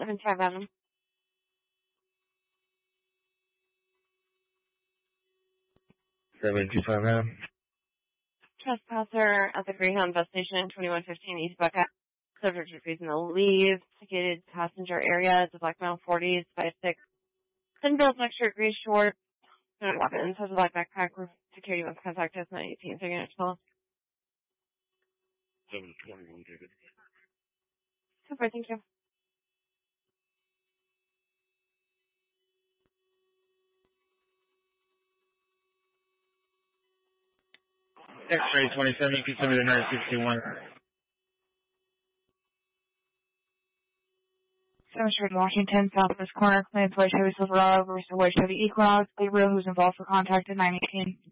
75 Adam. 725 Adam. Trespasser at the Greyhound bus station, 2115 East Buckeye. Subject to refusing to leave. Ticketed passenger area. It's a black male 40s, 5'6". Thin build, neck shirt, gray short. No weapons. Has a black backpack. Security must contact us 918. So you're going to 721 ticket. Super, thank you. X-ray 27, you can send me to 961. 7th Street, Washington, southwest corner, Claims White Chevy Silverado versus White Chevy Equinox. Gabriel, who's involved for contact at 918.